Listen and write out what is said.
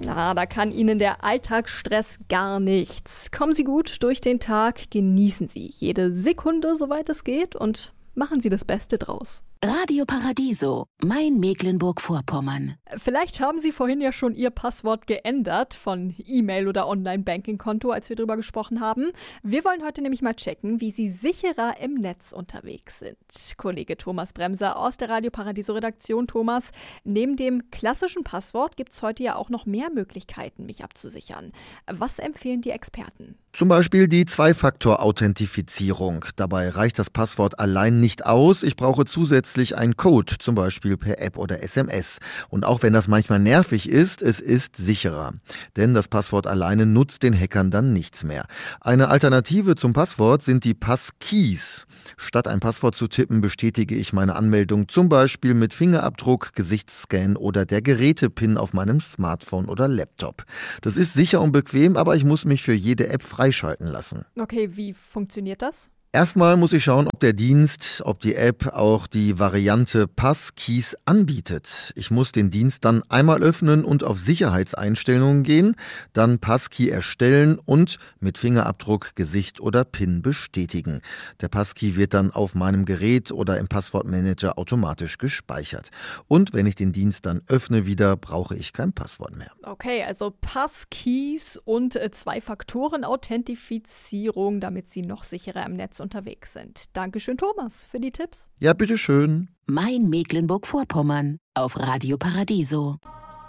Na, da kann Ihnen der Alltagsstress gar nichts. Kommen Sie gut durch den Tag, genießen Sie jede Sekunde, soweit es geht, und machen Sie das Beste draus. Radio Paradiso, mein Mecklenburg-Vorpommern. Vielleicht haben Sie vorhin ja schon Ihr Passwort geändert von E-Mail oder Online-Banking-Konto, als wir drüber gesprochen haben. Wir wollen heute nämlich mal checken, wie Sie sicherer im Netz unterwegs sind. Kollege Thomas Bremser aus der Radio Paradiso-Redaktion. Thomas, neben dem klassischen Passwort gibt es heute ja auch noch mehr Möglichkeiten, mich abzusichern. Was empfehlen die Experten? Zum Beispiel die Zwei-Faktor-Authentifizierung. Dabei reicht das Passwort allein nicht aus. Ich brauche zusätzlich einen Code, zum Beispiel per App oder SMS. Und auch wenn das manchmal nervig ist, es ist sicherer. Denn das Passwort alleine nutzt den Hackern dann nichts mehr. Eine Alternative zum Passwort sind die Passkeys. Statt ein Passwort zu tippen, bestätige ich meine Anmeldung zum Beispiel mit Fingerabdruck, Gesichtsscan oder der Gerätepin auf meinem Smartphone oder Laptop. Das ist sicher und bequem, aber ich muss mich für jede App freischalten lassen. Okay, wie funktioniert das? Erstmal muss ich schauen, ob der Dienst, ob die App auch die Variante Passkeys anbietet. Ich muss den Dienst dann einmal öffnen und auf Sicherheitseinstellungen gehen, dann Passkey erstellen und mit Fingerabdruck, Gesicht oder PIN bestätigen. Der Passkey wird dann auf meinem Gerät oder im Passwortmanager automatisch gespeichert. Und wenn ich den Dienst dann öffne wieder, brauche ich kein Passwort mehr. Okay, also Passkeys und Zwei-Faktoren-Authentifizierung, damit Sie noch sicherer im Netz unterwegs sind. Dankeschön, Thomas, für die Tipps. Ja, bitteschön. Mein Mecklenburg-Vorpommern auf Radio Paradiso.